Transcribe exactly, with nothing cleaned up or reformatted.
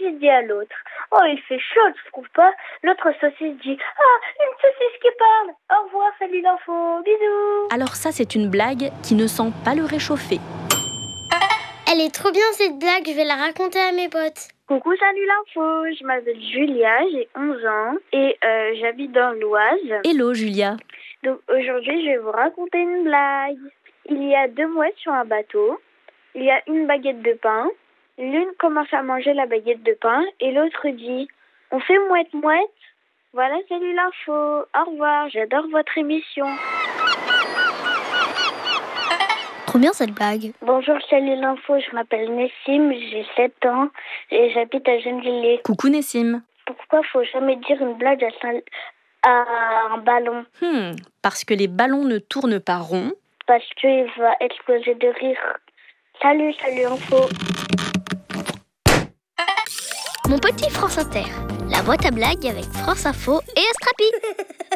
saucisse dit à l'autre. Oh, il fait chaud, tu trouves pas? L'autre saucisse dit, ah, une saucisse qui parle. Au revoir, salut l'info, bisous. Alors ça, c'est une blague qui ne sent pas le réchauffer. Elle est trop bien cette blague, je vais la raconter à mes potes. Coucou, salut l'info, je m'appelle Julia, j'ai onze ans et euh, j'habite dans l'Oise. Hello Julia. Donc aujourd'hui, je vais vous raconter une blague. Il y a deux mouettes sur un bateau. Il y a une baguette de pain. L'une commence à manger la baguette de pain et l'autre dit « On fait mouette-mouette ?» Voilà, salut l'info. Au revoir, j'adore votre émission. Trop bien cette blague. Bonjour, salut l'info, je m'appelle Nessim, j'ai sept ans et j'habite à Gennevilliers. Coucou Nessim. Pourquoi faut jamais dire une blague à, Saint- à un ballon? Hmm, parce que les ballons ne tournent pas rond. Parce qu'il va exploser de rire. Salut, salut info. Mon petit France Inter, la boîte à blagues avec France Info et Astrapi.